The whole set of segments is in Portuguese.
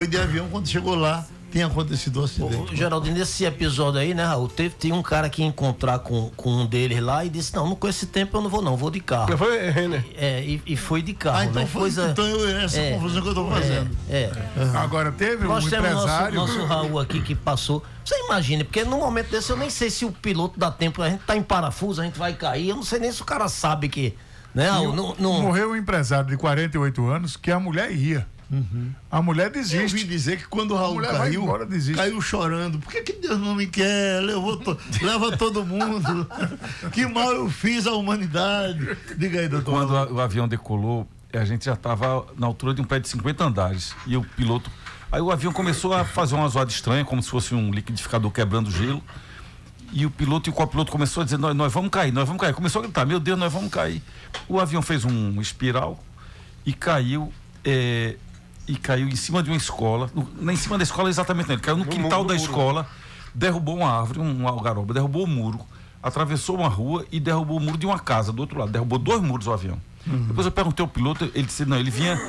de avião, quando chegou lá, tinha acontecido o acidente. Geraldo, nesse episódio aí, né, Raul, tinha um cara que ia encontrar com um deles lá e disse, não com esse tempo eu não vou não, vou de carro. Foi, né? E foi de carro, então né? Essa confusão que eu tô fazendo. Agora teve Nós um temos empresário... nosso Raul aqui que passou. Você imagina, porque num momento desse eu nem sei se o piloto dá tempo, a gente tá em parafuso, a gente vai cair, eu não sei nem se o cara sabe que, né, Raul, Morreu um empresário de 48 anos que a mulher ia. A mulher desiste. Eu ouvi dizer que quando o Raul caiu chorando. Por que Deus não me quer? Leva todo mundo. Que mal eu fiz à humanidade. Diga aí, doutor. Quando o avião decolou, a gente já estava na altura de um prédio de 50 andares. E o piloto... Aí o avião começou a fazer uma zoada estranha, como se fosse um liquidificador quebrando gelo. E o piloto e o copiloto começou a dizer, nós vamos cair. Começou a gritar, meu Deus, nós vamos cair. O avião fez um espiral e caiu... E caiu em cima de uma escola, nem em cima da escola exatamente não, ele caiu no quintal da escola, derrubou uma árvore, um algaroba, derrubou o muro, atravessou uma rua e derrubou o muro de uma casa do outro lado, derrubou 2 muros o avião. Depois eu perguntei ao piloto, ele disse, não, ele vinha,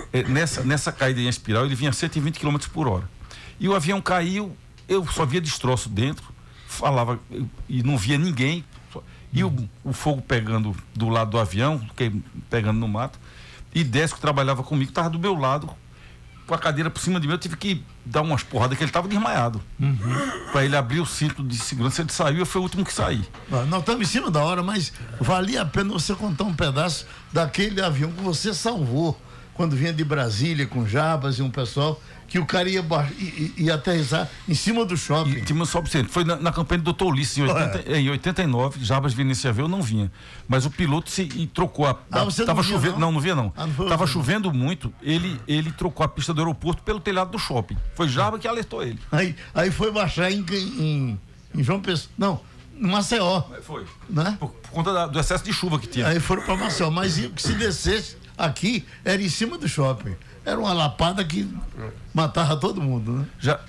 nessa caída em espiral, ele vinha a 120 km por hora. E o avião caiu, eu só via destroço dentro, falava, e não via ninguém, e o fogo pegando do lado do avião, pegando no mato, e Décio, que trabalhava comigo, estava do meu lado, com a cadeira por cima de mim, eu tive que dar umas porradas que ele estava desmaiado. Para ele abrir o cinto de segurança, ele saiu, eu fui o último que saí. Nós estamos em cima da hora, mas valia a pena você contar um pedaço daquele avião que você salvou quando vinha de Brasília com Jabas e um pessoal, que o cara ia aterrissar em cima do shopping. Foi na campanha do Dr. Ulisses, em 89, Jabas vinha nesse avião, não vinha. Mas o piloto trocou tava chovendo, não via não. Tava chovendo muito, ele trocou a pista do aeroporto pelo telhado do shopping. Foi Jabas que alertou ele. Aí foi baixar em João Pessoa. Não, em Maceió. Foi. Né? Por conta do excesso de chuva que tinha. Aí foram para Maceió, mas se descesse aqui, era em cima do shopping. Era uma lapada que matava todo mundo, né?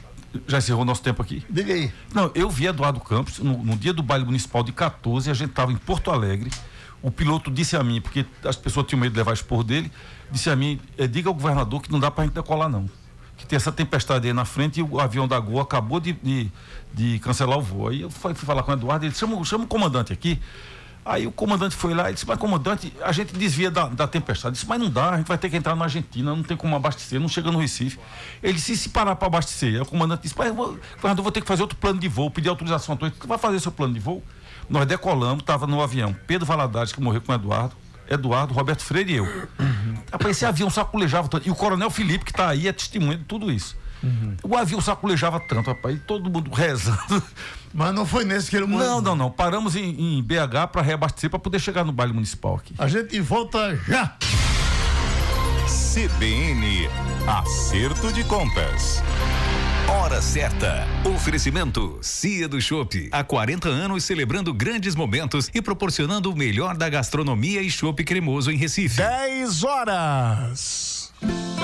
Já encerrou nosso tempo aqui? Diga aí. Não, eu vi Eduardo Campos no dia do baile municipal de 14, a gente estava em Porto Alegre. O piloto disse a mim, porque as pessoas tinham medo de levar esporro dele, disse a mim, diga ao governador que não dá pra gente decolar não. Que tem essa tempestade aí na frente e o avião da Gol acabou de cancelar o voo. Aí eu fui falar com o Eduardo, ele chama o comandante aqui. Aí o comandante foi lá e disse, mas comandante, a gente desvia da tempestade. Disse, mas não dá, a gente vai ter que entrar na Argentina, não tem como abastecer, não chega no Recife. Ele disse, se parar para abastecer? Aí o comandante disse, mas eu vou ter que fazer outro plano de voo, pedir autorização a todos. Você vai fazer seu plano de voo? Nós decolamos, estava no avião Pedro Valadares, que morreu com o Eduardo, Roberto Freire e eu. Rapaz, esse avião saculejava tanto. E o coronel Felipe, que está aí, é testemunha de tudo isso. O avião saculejava tanto, rapaz, e todo mundo rezando. Mas não foi nesse que ele morreu. Não. Paramos em BH para reabastecer, para poder chegar no baile municipal aqui. A gente volta já. CBN, acerto de contas. Hora certa. Oferecimento Cia do Chopp. Há 40 anos celebrando grandes momentos e proporcionando o melhor da gastronomia e chopp cremoso em Recife. 10 horas.